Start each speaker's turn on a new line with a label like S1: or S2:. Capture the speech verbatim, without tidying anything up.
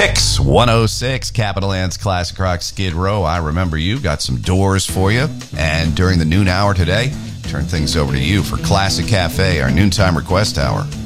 S1: Mix one oh six, Capital Land's Classic Rock Skid Row. I Remember You. Got some Doors for you. And during the noon hour today, turn things over to you for Classic Cafe, our noontime request hour.